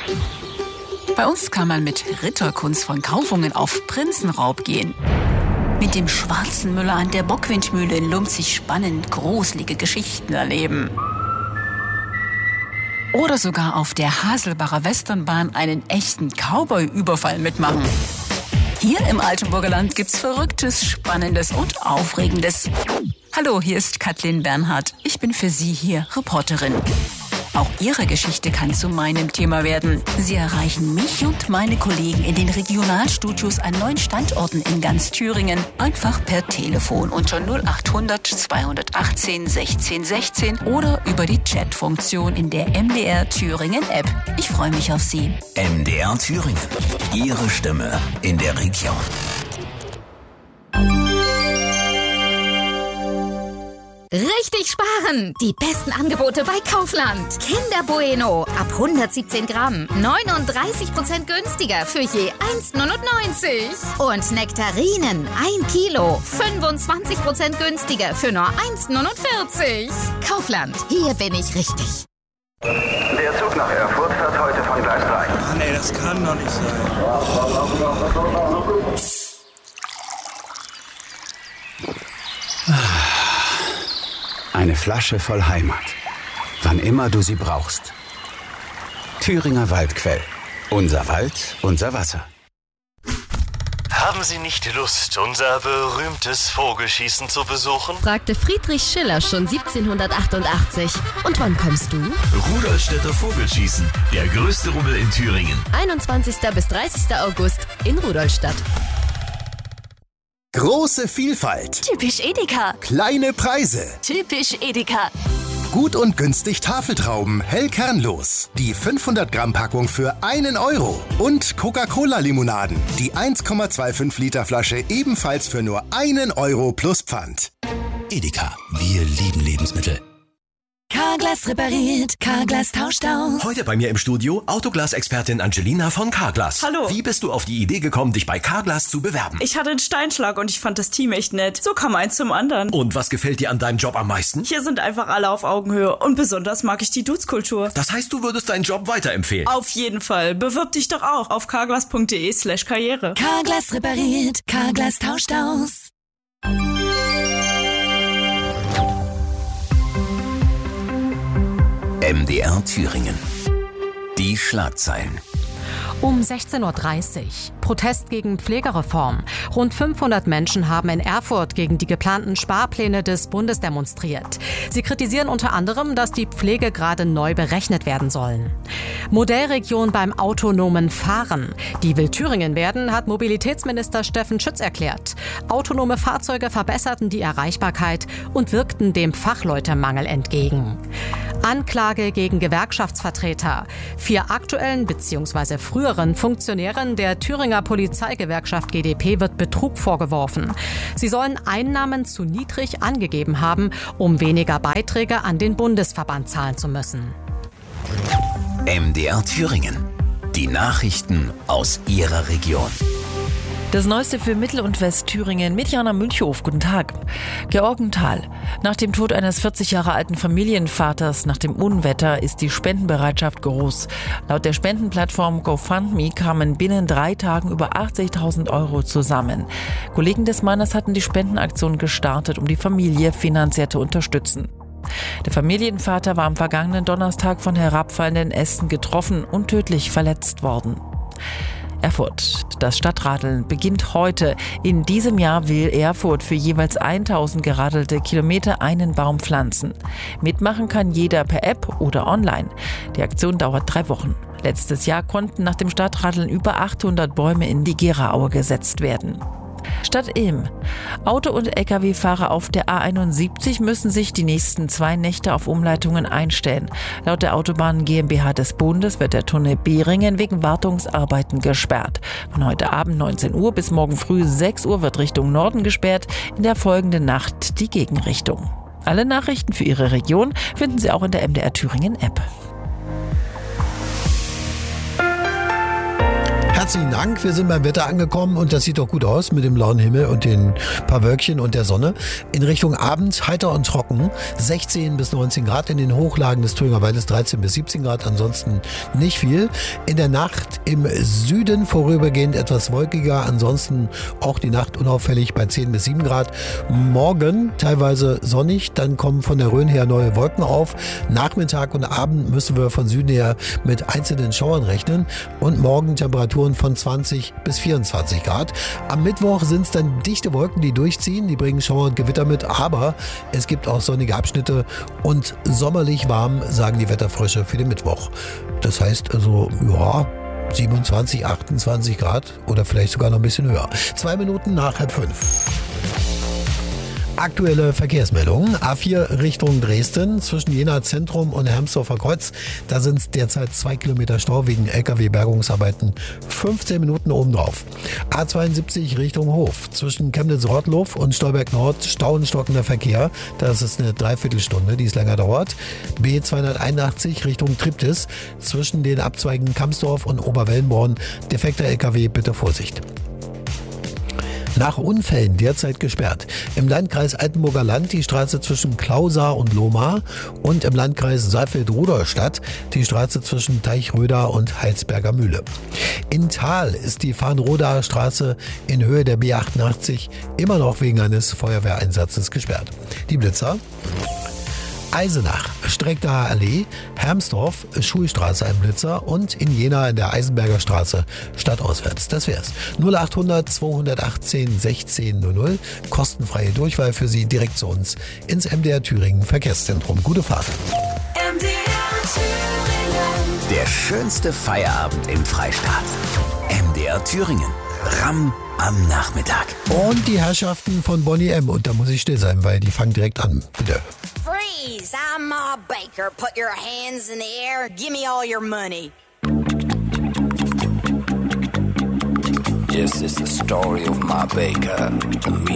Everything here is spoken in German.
Bei uns kann man mit Ritterkunst von Kaufungen auf Prinzenraub gehen. Mit dem schwarzen Müller an der Bockwindmühle in Lumpzig spannend gruselige Geschichten erleben. Oder sogar auf der Haselbacher Westernbahn einen echten Cowboy-Überfall mitmachen. Hier im Altenburger Land gibt's Verrücktes, Spannendes und Aufregendes. Hallo, hier ist Kathleen Bernhardt. Ich bin für Sie hier Reporterin. Auch Ihre Geschichte kann zu meinem Thema werden. Sie erreichen mich und meine Kollegen in den Regionalstudios an 9 Standorten in ganz Thüringen einfach per Telefon unter 0800 218 16 16 oder über die Chatfunktion in der MDR Thüringen App. Ich freue mich auf Sie. MDR Thüringen. Ihre Stimme in der Region. Richtig sparen! Die besten Angebote bei Kaufland. Kinder Bueno ab 117 Gramm. 39% günstiger für je 1,99. Und Nektarinen 1 Kilo. 25% günstiger für nur 1,49. Kaufland, hier bin ich richtig. Der Zug nach Erfurt fährt heute von Gleis 3. Mann, ey, das kann doch nicht sein. Eine Flasche voll Heimat. Wann immer du sie brauchst. Thüringer Waldquell. Unser Wald, unser Wasser. Haben Sie nicht Lust, unser berühmtes Vogelschießen zu besuchen? Fragte Friedrich Schiller schon 1788. Und wann kommst du? Rudolstädter Vogelschießen, der größte Rummel in Thüringen. 21. bis 30. August in Rudolstadt. Große Vielfalt. Typisch Edeka. Kleine Preise. Typisch Edeka. Gut und günstig Tafeltrauben, hell kernlos. Die 500 Gramm Packung für 1 Euro. Und Coca-Cola-Limonaden. Die 1,25 Liter Flasche ebenfalls für nur 1 Euro plus Pfand. Edeka, wir lieben Lebensmittel. Carglass repariert, Carglass tauscht aus. Heute bei mir im Studio Autoglas-Expertin Angelina von Carglass. Hallo. Wie bist du auf die Idee gekommen, dich bei Carglass zu bewerben? Ich hatte einen Steinschlag und ich fand das Team echt nett. So kam eins zum anderen. Und was gefällt dir an deinem Job am meisten? Hier sind einfach alle auf Augenhöhe und besonders mag ich die Dudes-Kultur. Das heißt, du würdest deinen Job weiterempfehlen? Auf jeden Fall. Bewirb dich doch auch auf carglass.de/karriere. Carglass repariert, Carglass tauscht aus. MDR Thüringen. Die Schlagzeilen. Um 16.30 Uhr. Protest gegen Pflegereform. Rund 500 Menschen haben in Erfurt gegen die geplanten Sparpläne des Bundes demonstriert. Sie kritisieren unter anderem, dass die Pflegegrade neu berechnet werden sollen. Modellregion beim autonomen Fahren. Die will Thüringen werden, hat Mobilitätsminister Steffen Schütz erklärt. Autonome Fahrzeuge verbesserten die Erreichbarkeit und wirkten dem Fachleutemangel entgegen. Anklage gegen Gewerkschaftsvertreter. 4 aktuellen bzw. früheren Funktionären der Thüringer Polizeigewerkschaft GdP wird Betrug vorgeworfen. Sie sollen Einnahmen zu niedrig angegeben haben, um weniger Beiträge an den Bundesverband zahlen zu müssen. MDR Thüringen. Die Nachrichten aus Ihrer Region. Das Neueste für Mittel- und Westthüringen mit Jana Münchow. Guten Tag. Georgenthal. Nach dem Tod eines 40 Jahre alten Familienvaters nach dem Unwetter ist die Spendenbereitschaft groß. Laut der Spendenplattform GoFundMe kamen binnen 3 Tagen über 80.000 € zusammen. Kollegen des Mannes hatten die Spendenaktion gestartet, um die Familie finanziell zu unterstützen. Der Familienvater war am vergangenen Donnerstag von herabfallenden Ästen getroffen und tödlich verletzt worden. Erfurt. Das Stadtradeln beginnt heute. In diesem Jahr will Erfurt für jeweils 1000 geradelte Kilometer einen Baum pflanzen. Mitmachen kann jeder per App oder online. Die Aktion dauert 3 Wochen. Letztes Jahr konnten nach dem Stadtradeln über 800 Bäume in die Geraue gesetzt werden. Stadt Ilm. Auto- und Lkw-Fahrer auf der A71 müssen sich die nächsten 2 Nächte auf Umleitungen einstellen. Laut der Autobahn GmbH des Bundes wird der Tunnel Beringen wegen Wartungsarbeiten gesperrt. Von heute Abend 19 Uhr bis morgen früh 6 Uhr wird Richtung Norden gesperrt, in der folgenden Nacht die Gegenrichtung. Alle Nachrichten für Ihre Region finden Sie auch in der MDR Thüringen App. herzlichen Dank. Wir sind beim Wetter angekommen und das sieht doch gut aus mit dem blauen Himmel und den paar Wölkchen und der Sonne. In Richtung Abend heiter und trocken, 16 bis 19 Grad, in den Hochlagen des Thüringer Waldes 13 bis 17 Grad, ansonsten nicht viel. In der Nacht im Süden vorübergehend etwas wolkiger, ansonsten auch die Nacht unauffällig bei 10 bis 7 Grad. Morgen teilweise sonnig, dann kommen von der Rhön her neue Wolken auf. Nachmittag und Abend müssen wir von Süden her mit einzelnen Schauern rechnen und morgen Temperaturen von 20 bis 24 Grad. Am Mittwoch sind es dann dichte Wolken, die durchziehen, die bringen Schauer und Gewitter mit, aber es gibt auch sonnige Abschnitte und sommerlich warm, sagen die Wetterfrösche für den Mittwoch. Das heißt also, ja, 27, 28 Grad oder vielleicht sogar noch ein bisschen höher. 2 Minuten nach 4:30. Aktuelle Verkehrsmeldungen. A4 Richtung Dresden zwischen Jena Zentrum und Hermsdorfer Kreuz. Da sind es derzeit 2 Kilometer Stau wegen LKW-Bergungsarbeiten. 15 Minuten obendrauf. A72 Richtung Hof zwischen Chemnitz-Rottloff und Stolberg Nord. Stauenstockender Verkehr. Das ist eine Dreiviertelstunde, die es länger dauert. B281 Richtung Triptis zwischen den Abzweigen Kamsdorf und Oberwellenborn. Defekter LKW, bitte Vorsicht. Nach Unfällen derzeit gesperrt. Im Landkreis Altenburger Land die Straße zwischen Klausar und Lohmar und im Landkreis Saalfeld-Rudolstadt die Straße zwischen Teichröder und Heilsberger Mühle. In Thal ist die Farnrodaer Straße in Höhe der B88 immer noch wegen eines Feuerwehreinsatzes gesperrt. Die Blitzer: Eisenach, Streckdaher Allee, Hermsdorf, Schulstraße ein Blitzer und in Jena in der Eisenberger Straße stadtauswärts. Das wär's. 0800 218 16 00. Kostenfreie Durchwahl für Sie direkt zu uns ins MDR Thüringen Verkehrszentrum. Gute Fahrt. MDR Thüringen. Der schönste Feierabend im Freistaat. MDR Thüringen. Ram am Nachmittag. Und die Herrschaften von Bonnie M. Und da muss ich still sein, weil die fangen direkt an. Bitte. Freeze! I'm Ma Baker. Put your hands in the air. Give me all your money. This is the story of Ma Baker.